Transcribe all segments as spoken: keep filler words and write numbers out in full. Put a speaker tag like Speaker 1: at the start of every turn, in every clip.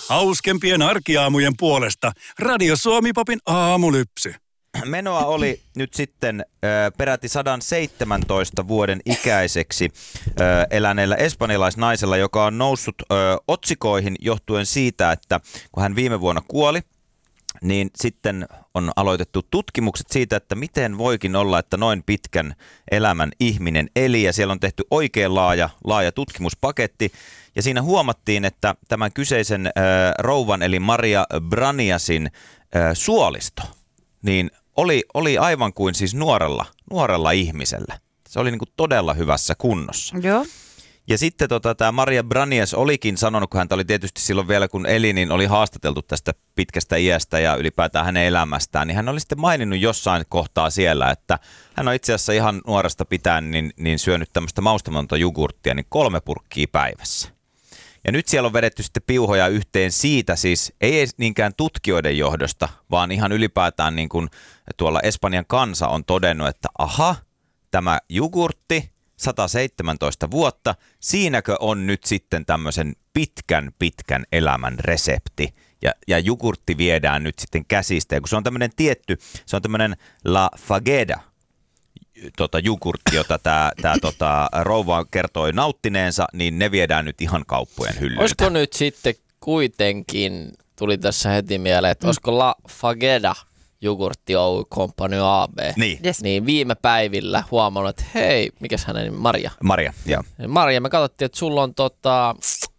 Speaker 1: Hauskempien arkiaamujen puolesta Radio Suomi-popin aamulypsy.
Speaker 2: Menoa oli nyt sitten ö, peräti sata seitsemäntoista vuoden ikäiseksi ö, eläneellä espanjalaisnaisella, joka on noussut ö, otsikoihin johtuen siitä, että kun hän viime vuonna kuoli, niin sitten on aloitettu tutkimukset siitä, että miten voikin olla, että noin pitkän elämän ihminen eli, ja siellä on tehty oikein laaja, laaja tutkimuspaketti, ja siinä huomattiin, että tämän kyseisen ö, rouvan eli Maria Braniasin ö, suolisto, niin oli, oli aivan kuin siis nuorella, nuorella ihmisellä. Se oli niin kuin todella hyvässä kunnossa.
Speaker 3: Joo.
Speaker 2: Ja sitten tota, tämä Maria Branias olikin sanonut, kun häntä oli tietysti silloin vielä kun eli, niin oli haastateltu tästä pitkästä iästä ja ylipäätään hänen elämästään, niin hän oli sitten maininnut jossain kohtaa siellä, että hän on itse asiassa ihan nuoresta pitäen niin, niin syönyt tämmöistä maustamatonta jogurttia niin kolme purkkia päivässä. Ja nyt siellä on vedetty sitten piuhoja yhteen siitä, siis ei niinkään tutkijoiden johdosta, vaan ihan ylipäätään niin kuin tuolla Espanjan kansa on todennut, että aha, tämä jogurtti, sata seitsemäntoista vuotta, siinäkö on nyt sitten tämmöisen pitkän, pitkän elämän resepti. Ja, ja jogurtti viedään nyt sitten käsistä, ja kun se on tämmöinen tietty, se on tämmöinen La Fageda, Tota, jogurtti, jota tämä tää, tota, rouva kertoi nauttineensa, niin ne viedään nyt ihan kauppojen hyllyiltä.
Speaker 4: Olisiko nyt sitten kuitenkin, tuli tässä heti mieleen, että mm. olisiko La Fageda Jogurtti Oy Company A B,
Speaker 2: niin.
Speaker 4: Yes. Niin viime päivillä huomannut, että hei, mikäs hänen nimi, Maria.
Speaker 2: Maria, joo.
Speaker 4: Maria, me katsottiin, että sulla on tota,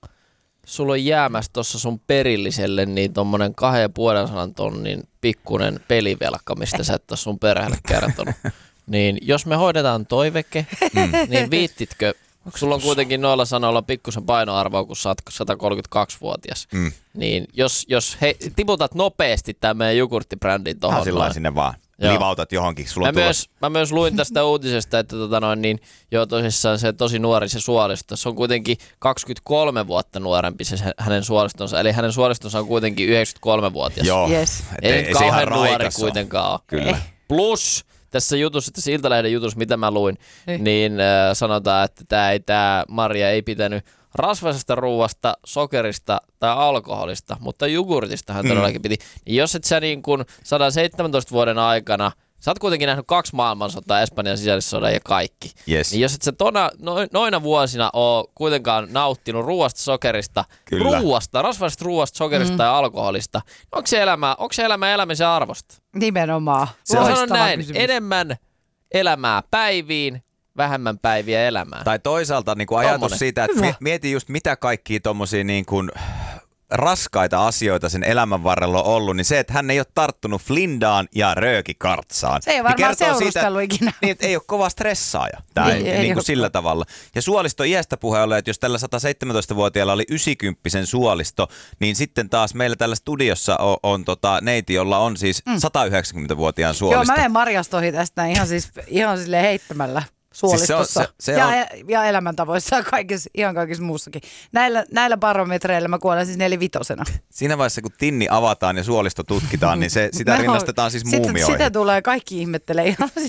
Speaker 4: sulla on jäämässä tuossa sun perilliselle niin tommonen kahden ja puolen sadan tonnin pikkunen pelivelka, mistä sä et ole sun perheelle kertonut. Niin jos me hoidetaan toiveke, mm. niin viittitkö, sulla on kuitenkin noilla sanoilla pikkusen painoarvoa, kun sä oot sata kolmekymmentäkaksivuotias, mm. niin jos, jos he, tiputat nopeasti tämän meidän jogurttibrändin tohon.
Speaker 2: Sillä sinne vaan. Livautat johonkin. Sulla
Speaker 4: mä, myös, mä myös luin tästä uutisesta, että tota noin, niin, joo, tosissaan se tosi nuori se suolisto. Se on kuitenkin kaksikymmentäkolme vuotta nuorempi se hänen suolistonsa. Eli hänen suolistonsa on kuitenkin yhdeksänkymmentäkolmevuotias.
Speaker 2: Joo.
Speaker 3: Yes.
Speaker 4: Ei nyt kauhean nuori kuitenkaan ole.
Speaker 2: Kyllä. Eh.
Speaker 4: Plus tässä jutussa, tässä Iltalehden jutussa, mitä mä luin, eh. niin äh, sanotaan, että tää ei, tää Maria ei pitänyt rasvaisesta ruuasta, sokerista tai alkoholista, mutta jogurtista hän todellakin piti. Niin jos et sä niin kuin sata seitsemäntoista vuoden aikana, sä oot kuitenkin nähnyt kaksi maailmansotaa, Espanjan sisällissodan ja kaikki.
Speaker 2: Yes.
Speaker 4: Niin jos et sä tona, no, noina vuosina oo kuitenkaan nauttinut ruuasta, sokerista,
Speaker 2: Kyllä.
Speaker 4: ruuasta, rasvaisesta ruuasta, sokerista mm. tai alkoholista, onko se elämä, onko se elämä elämisen arvosta?
Speaker 3: Nimenomaan.
Speaker 4: Se on näin, kysymys. Enemmän elämää päiviin, vähemmän päiviä elämään.
Speaker 2: Tai toisaalta niin kuin ajatus
Speaker 4: Tommonen.
Speaker 2: siitä, että Hyvä. mieti just mitä kaikkia tommosia niin kuin raskaita asioita sen elämän varrella on ollut, niin se, että hän ei ole tarttunut flindaan ja röökikartsaan.
Speaker 3: Se ei varmaan
Speaker 2: niin
Speaker 3: seurustellut ikinä.
Speaker 2: Niin, että ei ole kova stressaaja tämä,
Speaker 3: niin,
Speaker 2: niin, niin kuin sillä tavalla. Ja suolisto iästä puheen ollen, että jos tällä sata seitsemäntoistavuotiaalla oli yhdeksänkymmentä suolisto, niin sitten taas meillä tällä studiossa on, on tota, neiti, jolla on siis mm. sata yhdeksänkymmentävuotiaan suolisto.
Speaker 3: Joo, mä menen Marjastoihin tästä ihan, siis, ihan silleen heittämällä. Suolistossa
Speaker 2: siis se on, se, se
Speaker 3: ja,
Speaker 2: on...
Speaker 3: ja elämäntavoissa ja kaikissa, ihan kaikissa muussakin. Näillä, näillä barometreillä mä kuolen siis nelivitosena.
Speaker 2: Siinä vaiheessa, kun tinni avataan ja suolisto tutkitaan, niin se, sitä rinnastetaan siis muumioihin.
Speaker 3: Sitä tulee, kaikki ihmettelee ihan